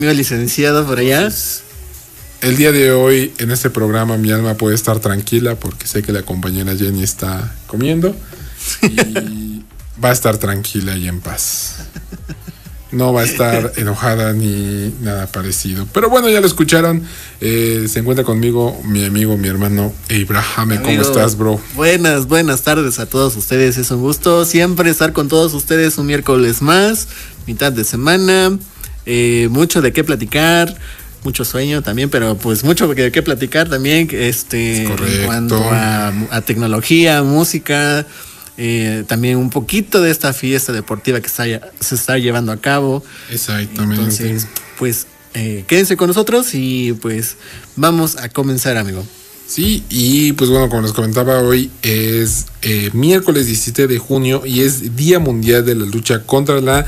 Amigo licenciado por allá. Entonces, el día de hoy en este programa mi alma puede estar tranquila porque sé que la compañera Jenny está comiendo y va a estar tranquila y en paz. No va a estar enojada ni nada parecido. Pero bueno, ya lo escucharon. Se encuentra conmigo mi amigo, mi hermano Abraham. ¿Cómo estás, bro? Buenas tardes a todos ustedes. Es un gusto siempre estar con todos ustedes un miércoles más, mitad de semana. Mucho de qué platicar, mucho sueño también, pero pues mucho de qué platicar también, en cuanto a tecnología, música, también un poquito de esta fiesta deportiva que se está llevando a cabo. Exactamente. Entonces, pues quédense con nosotros y pues vamos a comenzar, amigo. Sí, y pues bueno, como les comentaba, hoy es miércoles 17 de junio y es Día Mundial de la Lucha contra la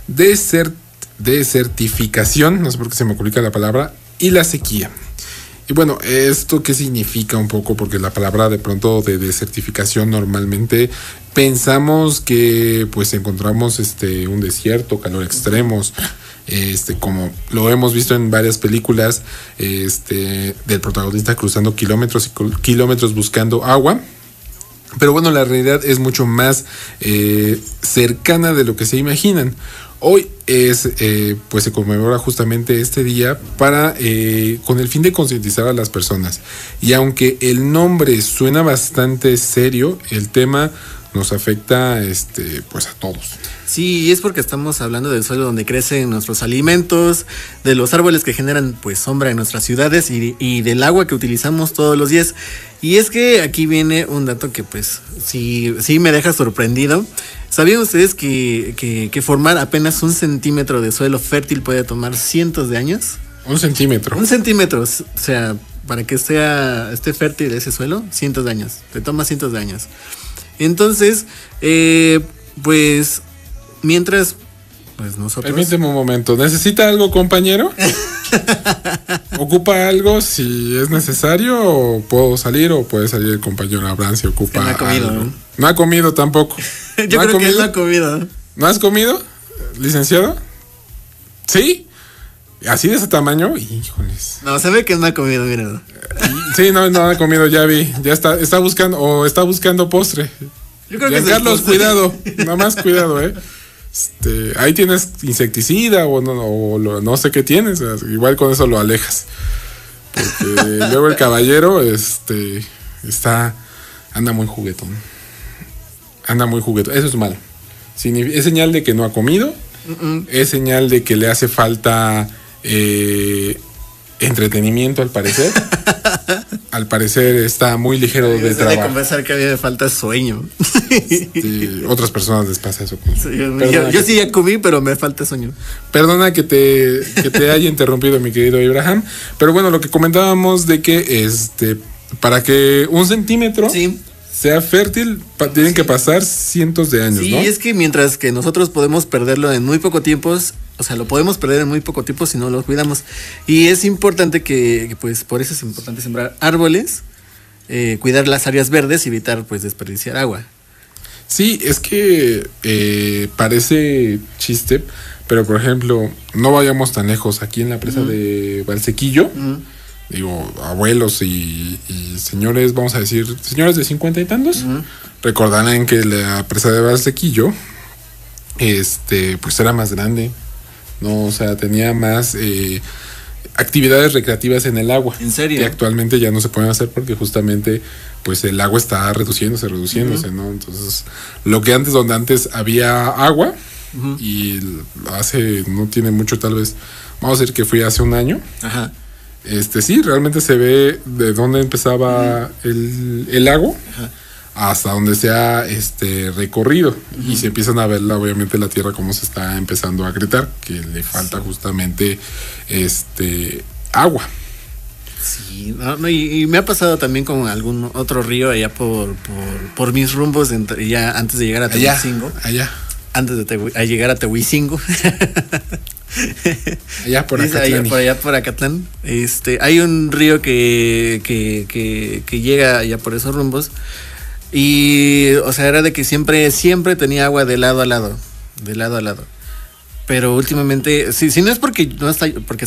desertificación, no sé por qué se me complica la palabra, y la sequía. Y bueno, ¿esto qué significa un poco? Porque la palabra de pronto de desertificación normalmente pensamos que pues encontramos un desierto, calor extremos, como lo hemos visto en varias películas, del protagonista cruzando kilómetros y kilómetros buscando agua. Pero bueno, la realidad es mucho más cercana de lo que se imaginan. Hoy pues se conmemora justamente este día para con el fin de concientizar a las personas. Y aunque el nombre suena bastante serio, el tema nos afecta pues a todos. Sí, es porque estamos hablando del suelo donde crecen nuestros alimentos, de los árboles que generan pues sombra en nuestras ciudades y del agua que utilizamos todos los días. Y es que aquí viene un dato que pues sí me deja sorprendido. ¿Sabían ustedes que formar apenas 1 centímetro de suelo fértil puede tomar cientos de años? 1 centímetro. 1 centímetro, o sea, para que esté fértil ese suelo, cientos de años. Te toma cientos de años. Entonces, pues, mientras, pues nosotros... Permíteme un momento, ¿necesita algo, compañero? ¿Ocupa algo si es necesario o puedo salir o puede salir el compañero Abraham si ocupa no ha comido, algo? ¿no? No ha comido tampoco. Yo creo que él no ha comido. ¿No has comido, licenciado? ¿Sí? ¿Así de ese tamaño? Híjoles. No, se ve que no ha comido, mira. Sí, no ha comido, ya vi. Ya está buscando postre. Yo creo que Carlos, cuidado. Nada más cuidado, ahí tienes insecticida o no sé qué tienes. Igual con eso lo alejas. Porque luego el caballero anda muy juguetón. Eso es malo. Es señal de que no ha comido. Es señal de que le hace falta entretenimiento, al parecer. Al parecer está muy ligero de trabajo. De confesar que a mí me falta sueño. Otras personas les pasa eso. Sí, yo sí ya comí, pero me falta sueño. Perdona que te haya interrumpido, mi querido Abraham. Pero bueno, lo que comentábamos de que para que 1 centímetro sea fértil, tienen que pasar cientos de años, sí, ¿no? Sí, es que mientras que nosotros podemos perderlo en muy poco tiempo, o sea, lo podemos perder en muy poco tiempo si no lo cuidamos. Y es importante que pues, por eso es importante sembrar árboles, cuidar las áreas verdes y evitar, pues, desperdiciar agua. Sí, es que parece chiste, pero por ejemplo, no vayamos tan lejos. Aquí en la presa de Valsequillo, digo, abuelos y señores, vamos a decir, señores de 50 y tantos, recordarán que la presa de Valsequillo, pues era más grande, ¿no? O sea, tenía más actividades recreativas en el agua. ¿En serio? Que actualmente ya no se pueden hacer porque justamente, pues el agua está reduciéndose, ¿no? Entonces, lo que donde antes había agua, y no tiene mucho, tal vez, vamos a decir que fui hace un año. Ajá. Sí, realmente se ve de dónde empezaba el lago hasta donde se ha recorrido y se empiezan a ver obviamente la tierra cómo se está empezando a agrietar, que le falta justamente agua. Sí, y me ha pasado también con algún otro río allá por mis rumbos ya antes de llegar a Tehuicingo. Antes de llegar a Tehuicingo. Allá por Acatlán. Allá por Acatlán. Hay un río que llega allá por esos rumbos. Y, o sea, era de que siempre tenía agua de lado a lado. Pero últimamente, si no es porque